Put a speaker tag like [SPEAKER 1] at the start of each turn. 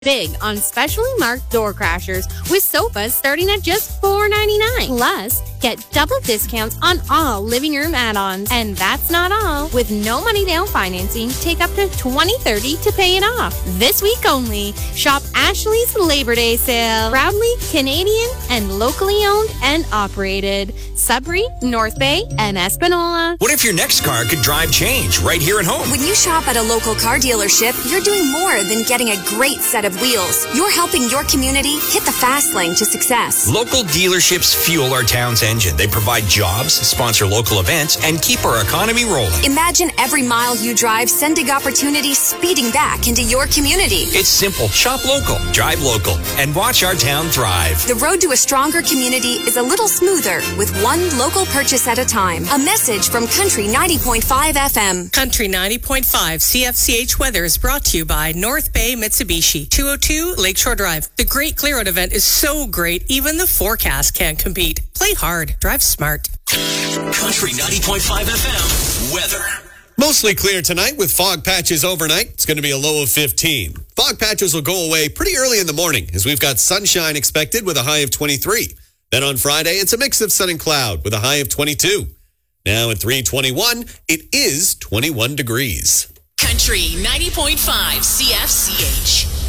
[SPEAKER 1] big on specially marked door crashers with sofas starting at just $4.99. Plus, get double discounts on all living room add-ons. And that's not all. With no money down financing, take up to $20.30 to pay it off. This week only, shop Ashley's Labor Day sale. Proudly Canadian and locally owned and operated. Sudbury, North Bay, and Espanola.
[SPEAKER 2] What if your next car could drive change right here at home?
[SPEAKER 3] When you shop at a local car dealership, you're doing more than getting a great set of wheels. You're helping your community hit the fast lane to success.
[SPEAKER 2] Local dealerships fuel our town's engine. They provide jobs, sponsor local events, and keep our economy rolling.
[SPEAKER 3] Imagine every mile you drive sending opportunities speeding back into your community.
[SPEAKER 2] It's simple. Shop local, drive local, and watch our town thrive.
[SPEAKER 3] The road to a stronger community is a little smoother with one local purchase at a time. A message from Country 90.5 FM.
[SPEAKER 4] Country 90.5 CFCH weather is brought to you by North Bay Mitsubishi, 202 Lakeshore Drive. The Great Clear Out event is so great, even the forecast can't compete. Play hard, drive smart.
[SPEAKER 5] Country 90.5 FM weather.
[SPEAKER 6] Mostly clear tonight with fog patches overnight. It's going to be a low of 15. Fog patches will go away pretty early in the morning as we've got sunshine expected with a high of 23. Then on Friday, it's a mix of sun and cloud with a high of 22. Now at 3:21, it is 21 degrees.
[SPEAKER 5] Country 90.5 CFCH.